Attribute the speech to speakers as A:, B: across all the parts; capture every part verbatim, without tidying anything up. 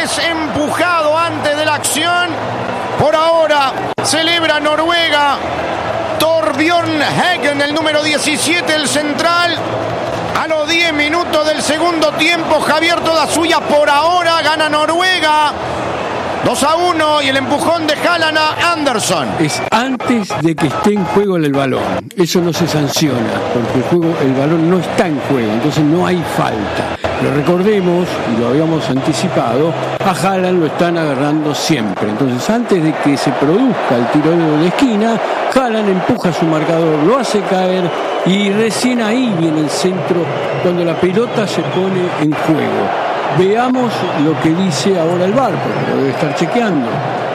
A: es empujado antes de la acción. Por ahora celebra Noruega. Torbjørn Hagen, el número diecisiete, el central. A los diez minutos del segundo tiempo, Javier, toda suya. Por ahora gana Noruega dos a uno, y el empujón de Haaland a Anderson.
B: Es antes de que esté en juego el balón. Eso no se sanciona, porque el, juego, el balón no está en juego, entonces no hay falta. Pero recordemos, y lo habíamos anticipado, a Haaland lo están agarrando siempre. Entonces, antes de que se produzca el tiro de esquina, Haaland empuja a su marcador, lo hace caer, y recién ahí viene el centro, cuando la pelota se pone en juego. Veamos lo que dice ahora el V A R, porque lo debe estar chequeando.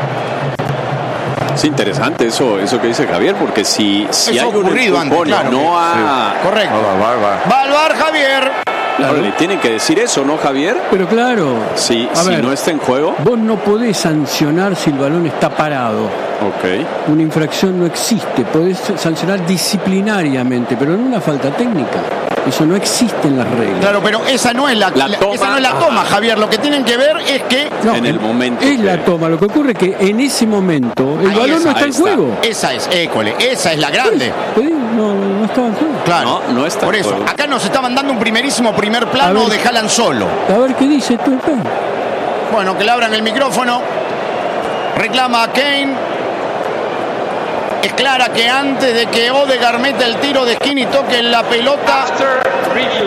C: Es interesante eso, eso que dice Javier, porque si, si hay un empujón,
A: antes, claro,
C: no ha...
A: Sí. Correcto.
D: Va, va, va.
A: Va al V A R, Javier.
C: Claro. Le tienen que decir eso, ¿no, Javier?
B: Pero claro,
C: si,
B: a
C: si
B: ver,
C: no está en juego.
B: Vos no podés sancionar si el balón está parado.
C: Okay.
B: Una infracción no existe. Podés sancionar disciplinariamente, pero no una falta técnica. Eso no existe en las reglas.
A: Claro, pero esa no es la,
C: la
A: la
C: toma.
A: Esa no es la toma, Javier. Lo que tienen que ver es que
B: no,
C: en el momento
B: es
C: que...
B: la toma. Lo que ocurre es que en ese momento el
A: ahí
B: balón
A: es,
B: no está en
C: está.
B: juego.
A: Esa es, école, esa es la grande.
B: Pues, no, no estaba en juego.
A: Claro,
C: no, no está
A: por
C: en
A: eso.
C: juego.
A: Acá nos estaban dando un primerísimo primer plano
B: ver,
A: de Haaland solo.
B: A ver qué dice tú.
A: Bueno, que le abran el micrófono. Reclama a Kane. Es clara que antes de que Odegaard meta el tiro de esquina y toque la pelota.
E: After review,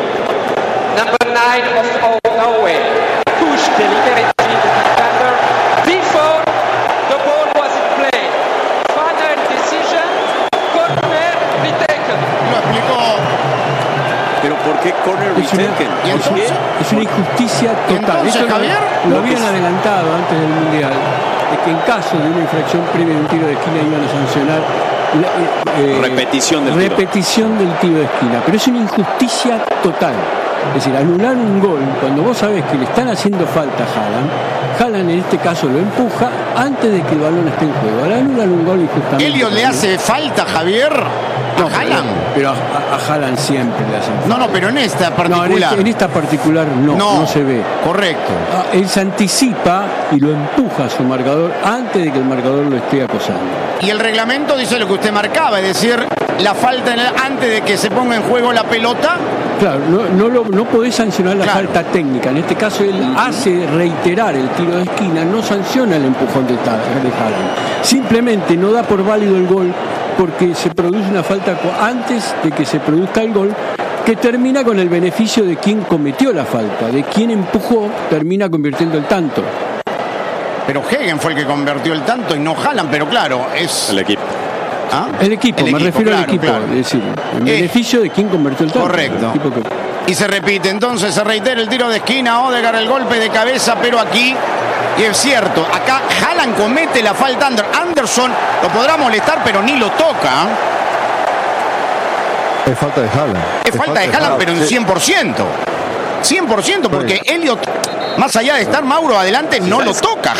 E: number nine of Norway pushed deliberately the defender before the ball was in play. Final decision, corner retaken.
A: Lo explicó.
C: Pero ¿por qué corner
B: Es una,
C: retaken?
A: ¿Y entonces?
B: es una injusticia total.
A: entonces,
B: Eso lo-
A: Javier?
B: lo habían adelantado antes del Mundial, de que en caso de una infracción previa de un tiro de esquina iban a sancionar la, eh,
C: Repetición del tiro.
B: repetición del tiro de esquina. Pero es una injusticia total. Es decir, anular un gol cuando vos sabés que le están haciendo falta a Haaland. Haaland en este caso lo empuja antes de que el balón esté en juego. Ahora anulan un gol injustamente.
A: Elliot le hace falta, Javier, a
B: No,
A: Haaland.
B: Pero a, a Haaland siempre le hacen falta.
A: No, no, pero en esta
B: No,
A: particular.
B: en, este- en esta particular no, no,
A: no
B: se ve.
A: Correcto.
B: Ah, él se anticipa y lo empuja a su marcador antes de que el marcador lo esté acosando.
A: Y el reglamento dice lo que usted marcaba, es decir, la falta en el- antes de que se ponga en juego la pelota.
B: Claro, no, no, lo, no podés sancionar la
A: Claro.
B: falta técnica. En este caso él hace reiterar el tiro de esquina, no sanciona el empujón de, Ta- de Haaland. Simplemente no da por válido el gol porque se produce una falta cu- antes de que se produzca el gol, que termina con el beneficio de quien cometió la falta, de quien empujó, termina convirtiendo el tanto.
A: Pero Hagen fue el que convirtió el tanto y no Haaland, pero claro, es...
C: El equipo.
A: ¿Ah?
B: El equipo,
A: El
B: me
A: equipo,
B: refiero
A: claro,
B: al equipo,
A: claro.
B: es decir, en
A: Eh,
B: beneficio de quien convirtió el tanto.
A: correcto.
B: El equipo que-
A: Y se repite, entonces se reitera el tiro de esquina, Odegaard el golpe de cabeza, pero aquí, y es cierto, acá Haaland comete la falta, Ander- Anderson lo podrá molestar, pero ni lo toca.
D: Es falta de Haaland.
A: Es falta de Haaland, pero en
D: sí.
A: cien por ciento. cien por ciento, porque Elliot, más allá de estar Mauro adelante, no lo toca.